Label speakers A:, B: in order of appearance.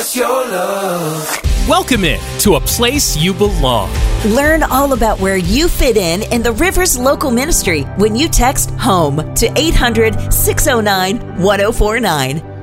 A: us your love.
B: Welcome in to a place you belong.
C: Learn all about where you fit in the Rivers Local Ministry when you text HOME to 800-609-1049.